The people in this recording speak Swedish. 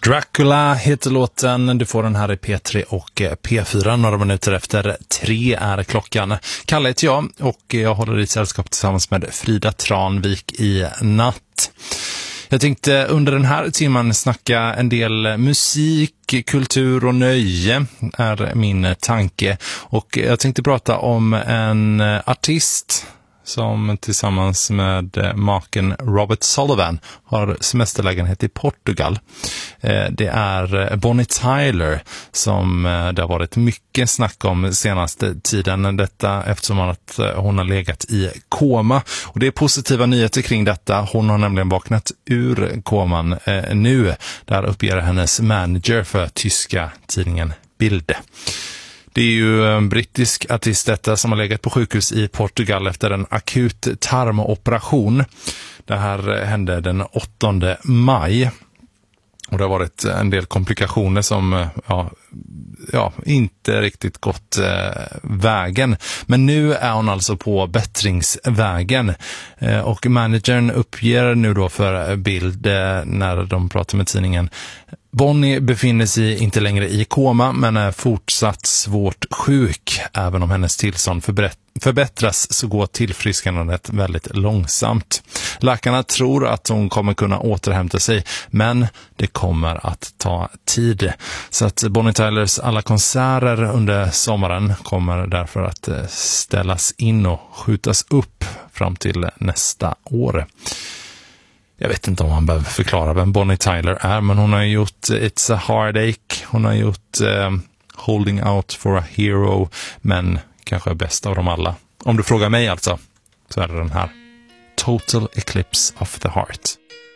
Dracula heter låten, du får den här i P3 och P4, några minuter efter 3 är klockan. Kalle heter jag och jag håller i sällskap tillsammans med Frida Tranvik i natt. Jag tänkte under den här timmen snacka en del musik, kultur och nöje är min tanke. Och jag tänkte prata om en artist som tillsammans med maken Robert Sullivan har semesterlägenhet i Portugal. Det är Bonnie Tyler som det har varit mycket snack om senaste tiden. Detta eftersom att hon har legat i koma. Och det är positiva nyheter kring detta. Hon har nämligen vaknat ur koman nu. Där uppger hennes manager för tyska tidningen Bild. Det är ju en brittisk artist detta som har legat på sjukhus i Portugal efter en akut tarmoperation. Det här hände den 8 maj. Och det har varit en del komplikationer som inte riktigt gått vägen. Men nu är hon alltså på bättringsvägen. Och managern uppger nu då för Bild när de pratar med tidningen: Bonnie befinner sig inte längre i koma men är fortsatt svårt sjuk. Även om hennes tillstånd förbättras så går tillfrisknandet väldigt långsamt. Läkarna tror att hon kommer kunna återhämta sig, men det kommer att ta tid. Så att Bonnie Tylers alla konserter under sommaren kommer därför att ställas in och skjutas upp fram till nästa år. Jag vet inte om man behöver förklara vem Bonnie Tyler är, men hon har gjort It's a Heartache, hon har gjort Holding Out for a Hero, men kanske bäst av dem alla. Om du frågar mig alltså, så är det den här Total Eclipse of the Heart.